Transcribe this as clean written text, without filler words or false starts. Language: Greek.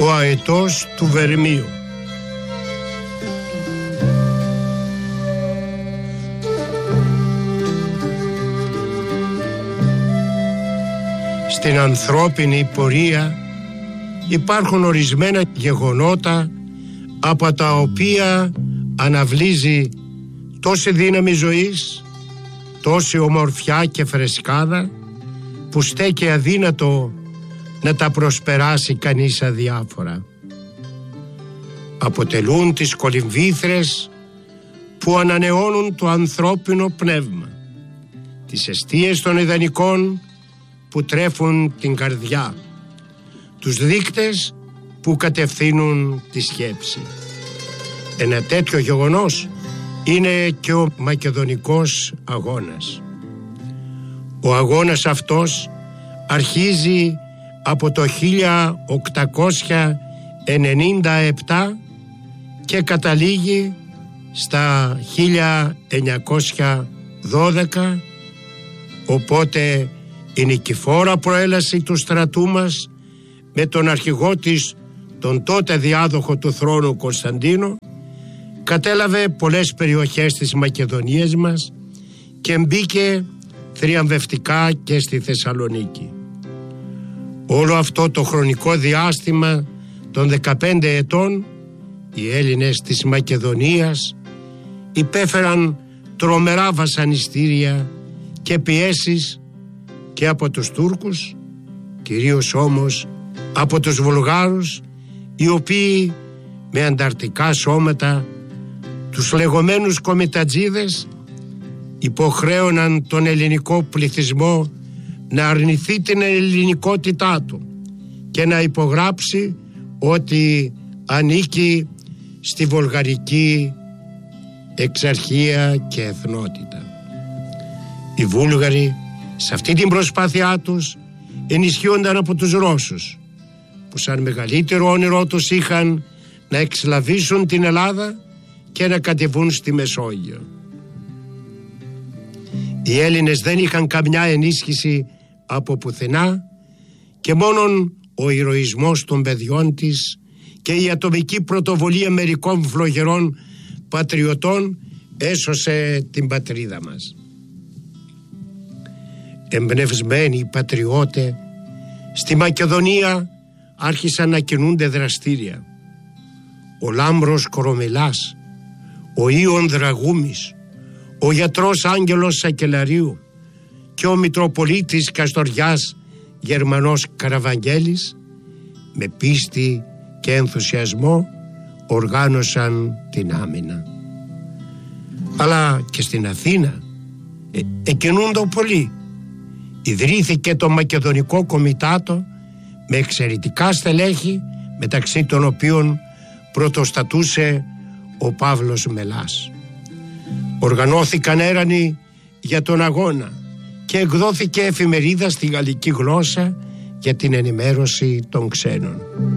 Ο αετός του Βερμίου. Στην ανθρώπινη πορεία υπάρχουν ορισμένα γεγονότα από τα οποία αναβλύζει τόση δύναμη ζωής, τόση ομορφιά και φρεσκάδα, που στέκει αδύνατο να τα προσπεράσει κανείς αδιάφορα. Αποτελούν τις κολυμβήθρες που ανανεώνουν το ανθρώπινο πνεύμα, τις εστίες των ιδανικών που τρέφουν την καρδιά, τους δείκτες που κατευθύνουν τη σκέψη. Ένα τέτοιο γεγονός είναι και ο Μακεδονικός αγώνας. Ο αγώνας αυτός αρχίζει από το 1897 και καταλήγει στα 1912, οπότε η νικηφόρα προέλαση του στρατού μας με τον αρχηγό της, τον τότε διάδοχο του θρόνου Κωνσταντίνο, κατέλαβε πολλές περιοχές της Μακεδονίας μας και μπήκε θριαμβευτικά και στη Θεσσαλονίκη. Όλο αυτό το χρονικό διάστημα των 15 ετών οι Έλληνες της Μακεδονίας υπέφεραν τρομερά βασανιστήρια και πιέσεις και από τους Τούρκους, κυρίως όμως από τους Βουλγάρους, οι οποίοι με ανταρτικά σώματα, τους λεγόμενους κομιτατζίδες, υποχρέωναν τον ελληνικό πληθυσμό να αρνηθεί την ελληνικότητά του και να υπογράψει ότι ανήκει στη βουλγαρική εξαρχία και εθνότητα. Οι Βούλγαροι σε αυτή την προσπάθειά τους ενισχύονταν από τους Ρώσους, που σαν μεγαλύτερο όνειρό τους είχαν να εξλαβήσουν την Ελλάδα και να κατεβούν στη Μεσόγειο. Οι Έλληνες δεν είχαν καμιά ενίσχυση από πουθενά και μόνον ο ηρωισμός των παιδιών της και η ατομική πρωτοβολία μερικών φλογερών πατριωτών έσωσε την πατρίδα μας. Εμπνευσμένοι οι πατριώτες στη Μακεδονία άρχισαν να κινούνται δραστήρια. Ο Λάμπρος Κορομιλάς, ο Ιων Δραγούμης, ο γιατρός Άγγελος Σακελαρίου και ο Μητροπολίτης Καστοριάς Γερμανός Καραβαγγέλης με πίστη και ενθουσιασμό οργάνωσαν την άμυνα. Αλλά και στην Αθήνα εκκινούνται πολλοί. Ιδρύθηκε το Μακεδονικό Κομιτάτο με εξαιρετικά στελέχη, μεταξύ των οποίων πρωτοστατούσε ο Παύλος Μελάς. Οργανώθηκαν έρανοι για τον αγώνα και εκδόθηκε εφημερίδα στη γαλλική γλώσσα για την ενημέρωση των ξένων.